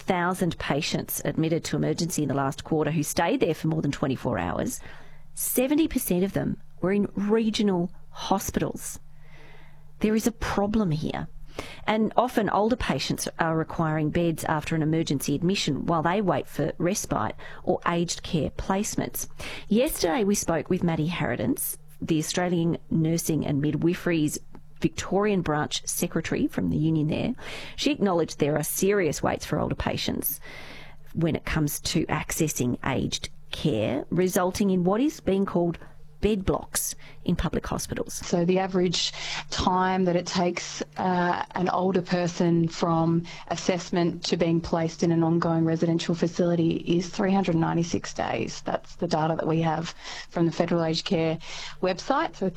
1,000 patients admitted to emergency in the last quarter who stayed there for more than 24 hours. 70% of them were in regional hospitals. There is a problem here. And often older patients are requiring beds after an emergency admission while they wait for respite or aged care placements. Yesterday we spoke with Maddie Harradence, the Australian Nursing and Midwifery's Victorian branch secretary from the union there. She acknowledged there are serious waits for older patients when it comes to accessing aged care, resulting in what is being called bed blocks in public hospitals. So the average time that it takes an older person from assessment to being placed in an ongoing residential facility is 396 days. That's the data that we have from the Federal Aged Care website. So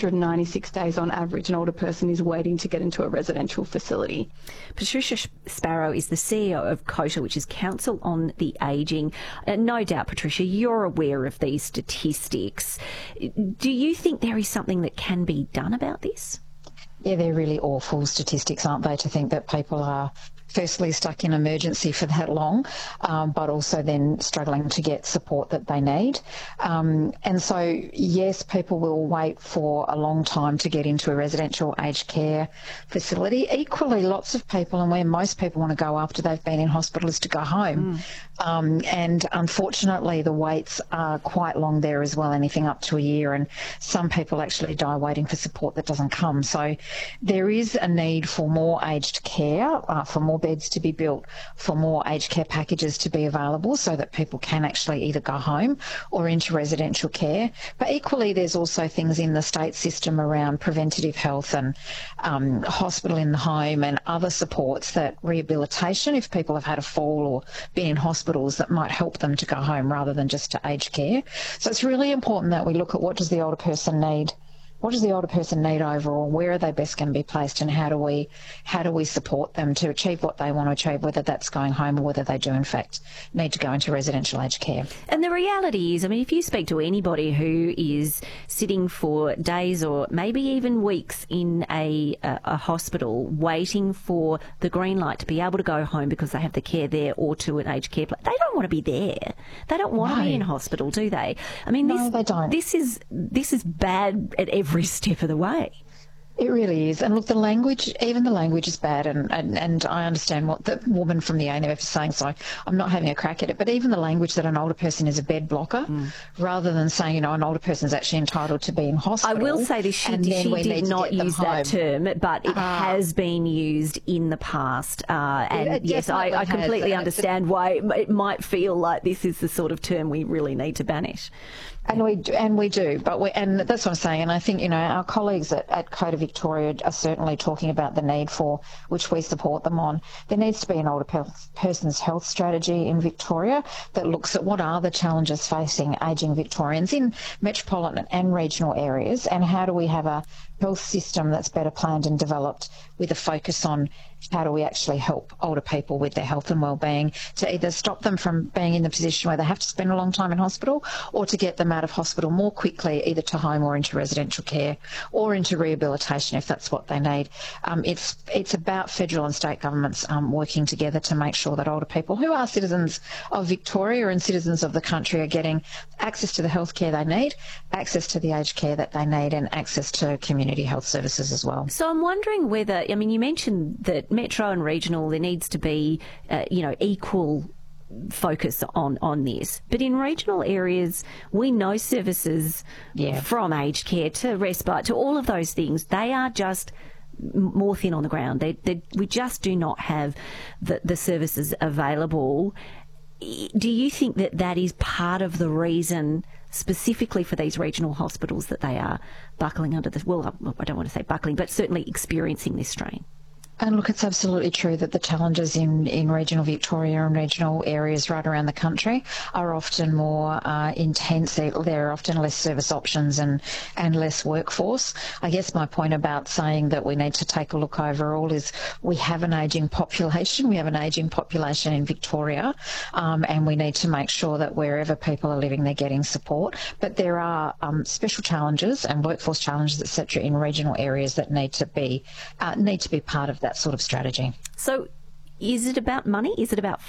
396 days on average an older person is waiting to get into a residential facility. Patricia Sparrow is the CEO of COTA, which is Council on the Ageing. No doubt, Patricia, you're aware of these statistics. Do you think there is something that can be done about this? Yeah, they're really awful statistics, aren't they, to think that people are firstly stuck in emergency for that long, but also then struggling to get support that they need. And so, yes, people will wait for a long time to get into a residential aged care facility. Equally, lots of people, and where most people want to go after they've been in hospital, is to go home. And unfortunately, the waits are quite long there as well, anything up to a year, and some people actually die waiting for support that doesn't come. So there is a need for more aged care, for more beds to be built, for more aged care packages to be available so that people can actually either go home or into residential care. But equally, there's also things in the state system around preventative health and hospital in the home and other supports, that rehabilitation, if people have had a fall or been in hospitals, that might help them to go home rather than just to aged care. So it's really important that we look at what does the older person need. What does the older person need overall? Where are they best going to be placed, and how do we support them to achieve what they want to achieve, whether that's going home or whether they do in fact need to go into residential aged care? And the reality is, I mean, if you speak to anybody who is sitting for days or maybe even weeks in a hospital waiting for the green light to be able to go home because they have the care there or to an aged care place, they don't want to be there. They don't want to be in hospital, do they? I mean, no, they don't. This is bad at every step of the way. It really is. And look, even the language is bad, and I understand what the woman from the ANF is saying, so I'm not having a crack at it, but even the language that an older person is a bed blocker, rather than saying, an older person is actually entitled to be in hospital. I will say this, she did not use that term, but it has been used in the past. And yes, I completely understand why it might feel like this is the sort of term we really need to banish. And we do, and that's what I'm saying. And I think, our colleagues at COTA Victoria are certainly talking about the need for, which we support them on. There needs to be an older person's health strategy in Victoria that looks at what are the challenges facing ageing Victorians in metropolitan and regional areas, and how do we have a health system that's better planned and developed with a focus on how do we actually help older people with their health and well-being, to either stop them from being in the position where they have to spend a long time in hospital, or to get them out of hospital more quickly, either to home or into residential care or into rehabilitation if that's what they need. It's about federal and state governments working together to make sure that older people who are citizens of Victoria and citizens of the country are getting access to the health care they need, access to the aged care that they need, and access to community health services as well. So I'm wondering whether, I mean, you mentioned that metro and regional, there needs to be, equal focus on this. But in regional areas, we know services from aged care to respite to all of those things, they are just more thin on the ground. We just do not have the services available. Do you think that is part of the reason specifically for these regional hospitals that they are buckling under the, well, I don't want to say buckling, but certainly experiencing this strain? And look, it's absolutely true that the challenges in regional Victoria and regional areas right around the country are often more intense. There are often less service options and less workforce. I guess my point about saying that we need to take a look overall is we have an ageing population. We have an ageing population in Victoria, and we need to make sure that wherever people are living, they're getting support. But there are special challenges and workforce challenges, etc., in regional areas that need to be part of that sort of strategy. So is it about money? Is it about